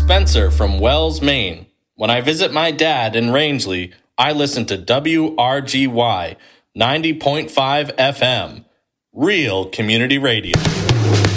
Spencer from Wells, Maine. When I visit my dad in Rangeley, I listen to WRGY 90.5 FM, real community radio.